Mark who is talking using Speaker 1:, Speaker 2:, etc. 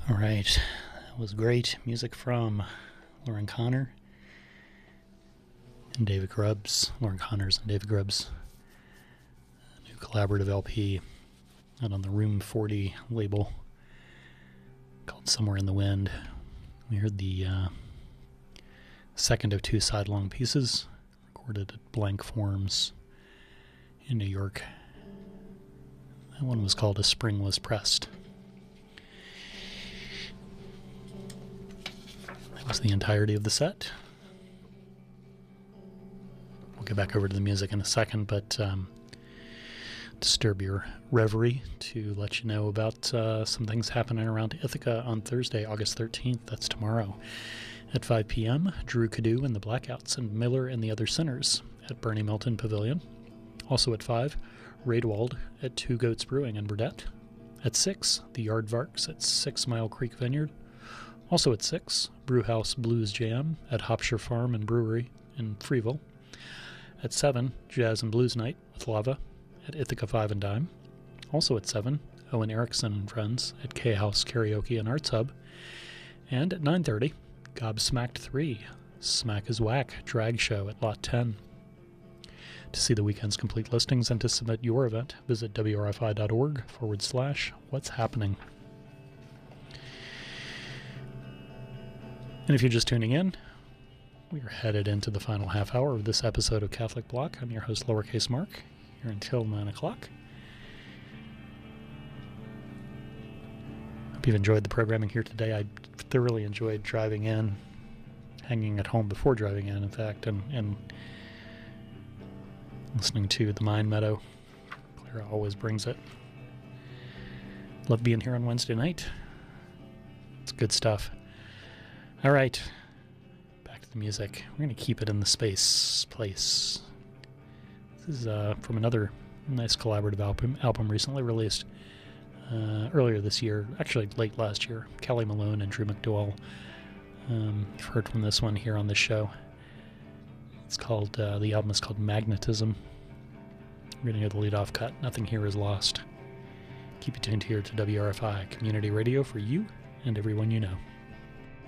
Speaker 1: All right, that was great music from Lauren Connor and David Grubbs. Lauren Connors and David Grubbs, a new collaborative LP out on the Room 40 label called Somewhere in the Wind. We heard the second of two sidelong pieces recorded at Blank Forms in New York. That one was called A Spring Was Pressed. That was the entirety of the set. We'll get back over to the music in a second, but disturb your reverie to let you know about some things happening around Ithaca on Thursday, August 13th. That's tomorrow at 5 p.m. Drew Cadu and the Blackouts and Miller and the Other Sinners at Bernie Milton Pavilion. Also at 5, Raidwald at Two Goats Brewing in Burdett. At 6, the Yardvarks at 6 Mile Creek Vineyard. Also at 6, Brewhouse Blues Jam at Hopshire Farm and Brewery in Freeville. At 7, Jazz and Blues Night with Lava at Ithaca 5 and Dime. Also at 7, Owen Erickson and Friends at K-House Karaoke and Arts Hub. And at 9:30, Gobsmacked 3, Smack is Whack drag show at Lot 10. To see the weekend's complete listings and to submit your event, visit wrfi.org/what's happening. And if you're just tuning in, we are headed into the final half hour of this episode of Catholic Block. I'm your host, Lowercase Mark, here until 9 o'clock. Hope you've enjoyed the programming here today. I thoroughly enjoyed driving in, hanging at home before driving in fact, and listening to the Mine Meadow. Clara always brings it. Love being here on Wednesday night. It's good stuff. All right, back to the music. We're going to keep it in the space place. This is from another nice collaborative album recently released earlier this year, actually late last year. Kelly Malone and Drew McDowell. You've heard from this one here on this show. It's called, the album is called Magnetism. We're going to hear the lead-off cut, Nothing Here Is Lost. Keep it tuned here to WRFI, community radio for you and everyone you know.